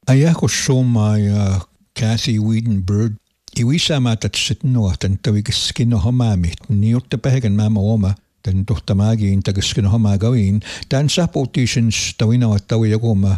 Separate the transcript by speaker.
Speaker 1: Ayako Soma ja Kathy Wiedenberg. Iwisama tatsitnua tan tawikiskino homamit. Niutta pähegen mama oma. Tan tohtamagi intakiskino homagawin. Tan sapotitions tawinawa tawiyagoma.